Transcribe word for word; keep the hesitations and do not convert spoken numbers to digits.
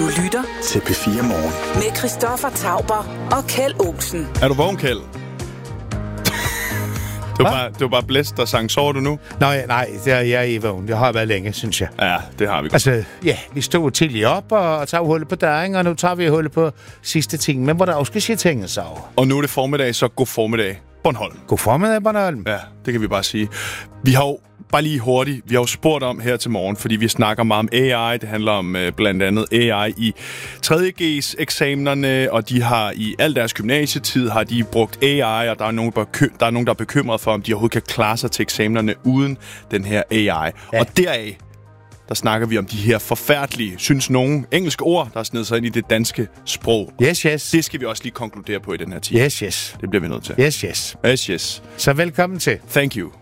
Du lytter til P fire Morgen med Christoffer Tauber og Kjeld Olsen. Er du vågen, Kjeld? Det var, bare, det var bare blæst, der sang. Sover du nu? Nej, nej, det er jeg i vågen. Det har været længe, synes jeg. Ja, det har vi godt. Altså, ja, vi stod tidligt op og, og tager hullet på dagen, og nu tager vi hullet på sidste ting, men hvor der også skal ske ting, så. Og nu er det formiddag, så god formiddag. Bornholm. God formiddag, Bornholm. Ja, det kan vi bare sige. Vi har jo, bare lige hurtigt, vi har jo spurgt om her til morgen, fordi vi snakker meget om A I. Det handler om øh, blandt andet A I i tredje G's eksamenerne, og de har i al deres gymnasietid har de brugt A I, og der er nogen, der er nogen, der er bekymret for, om de overhovedet kan klare sig til eksamenerne uden den her A I. Ja. Og deraf, der snakker vi om de her forfærdelige, synes nogen, engelske ord, der er snedet sig ind i det danske sprog. Yes, yes. Det skal vi også lige konkludere på i den her tid. Yes, yes. Det bliver vi nødt til. Yes, yes. Yes, yes. Så velkommen til. Thank you.